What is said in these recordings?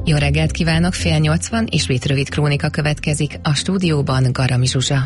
Jó reggelt kívánok, 7:80, ismét rövid krónika következik, a stúdióban Garami Zsuzsa.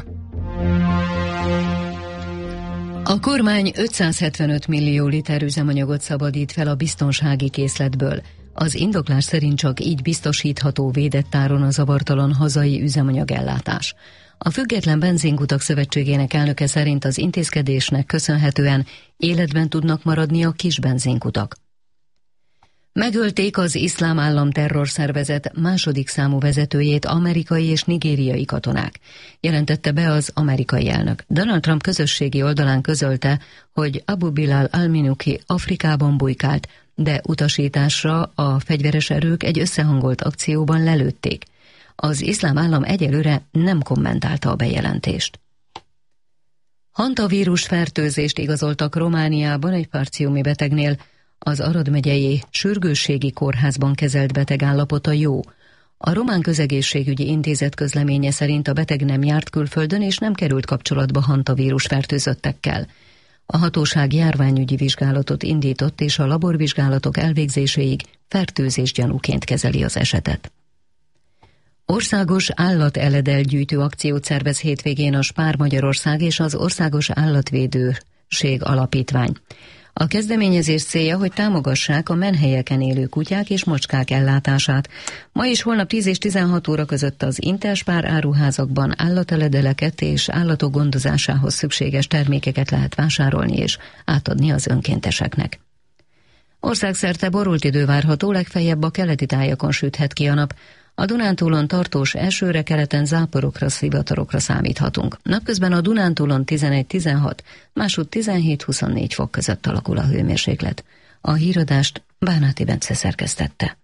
A kormány 575 millió liter üzemanyagot szabadít fel a biztonsági készletből. Az indoklás szerint csak így biztosítható védett áron a zavartalan hazai üzemanyagellátás. A Független Benzinkutak Szövetségének elnöke szerint az intézkedésnek köszönhetően életben tudnak maradni a kis benzinkutak. Megölték az Iszlám Állam terrorszervezet második számú vezetőjét amerikai és nigériai katonák, jelentette be az amerikai elnök. Donald Trump közösségi oldalán közölte, hogy Abu Bilal al-Minuki Afrikában bujkált, de utasításra a fegyveres erők egy összehangolt akcióban lelőtték. Az Iszlám Állam egyelőre nem kommentálta a bejelentést. Hantavírus fertőzést igazoltak Romániában egy parciumi betegnél. Az Arad megyei sürgősségi kórházban kezelt beteg állapota jó. A Román Közegészségügyi Intézet közleménye szerint a beteg nem járt külföldön és nem került kapcsolatba hantavírus fertőzöttekkel. A hatóság járványügyi vizsgálatot indított, és a laborvizsgálatok elvégzéséig fertőzés gyanúként kezeli az esetet. Országos állateledel-gyűjtő akciót szervez hétvégén a Spár Magyarország és az Országos Állatvédőség Alapítvány. A kezdeményezés célja, hogy támogassák a menhelyeken élő kutyák és macskák ellátását. Ma és holnap 10 és 16 óra között az Interspár áruházakban állateledeleket és állatok gondozásához szükséges termékeket lehet vásárolni és átadni az önkénteseknek. Országszerte borult idő várható, legfeljebb a keleti tájakon süthet ki a nap. A Dunántúlon tartós esőre, keleten záporokra, szivatarokra számíthatunk. Napközben a Dunántúlon 11-16, másút 17-24 fok között alakul a hőmérséklet. A híradást Bánáti Bence szerkesztette.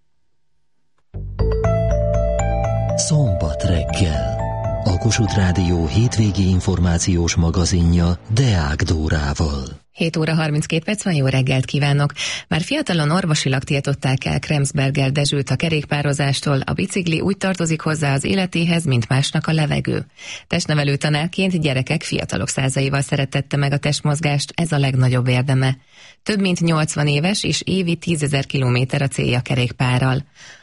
Szombat reggel. A Kossuth Rádió hétvégi információs magazinja Deák Dórával. 7 óra 32 perc van, jó reggelt kívánok! Már fiatalon orvosilag tiltották el Kremsberger Dezsőt a kerékpározástól, a bicikli úgy tartozik hozzá az életéhez, mint másnak a levegő. Testnevelő tanárként gyerekek, fiatalok százaival szerettette meg a testmozgást, ez a legnagyobb érdeme. Több mint 80 éves és évi 10 000 kilométer a célja kerékpárral.